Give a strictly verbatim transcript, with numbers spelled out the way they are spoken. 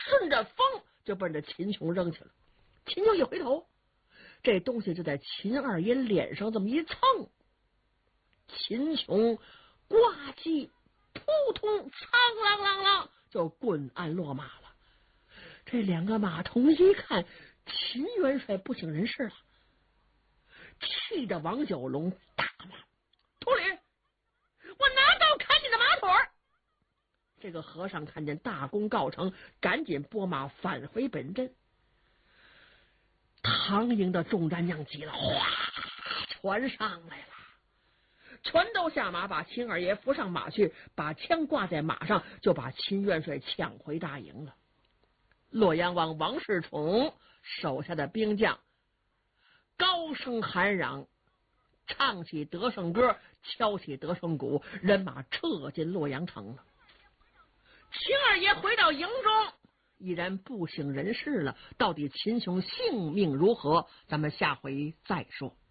顺着风就奔着秦琼扔去了。秦琼一回头，这东西就在秦二爷脸上这么一蹭，秦琼呱唧扑通苍啷啷啷就滚鞍落马了。这两个马童一看秦元帅不省人事了，气得王九龙大骂：秃驴，我拿刀砍你的马腿！这个和尚看见大功告成，赶紧拨马返回本阵。唐营的众战将急了，哗，全上来了，全都下马，把秦二爷扶上马去，把枪挂在马上，就把秦元帅抢回大营了。洛阳王王世充手下的兵将高声喊嚷，唱起得胜歌，敲起得胜鼓，人马撤进洛阳城了。秦二爷回到营中，依然不省人事了。到底秦琼性命如何？咱们下回再说。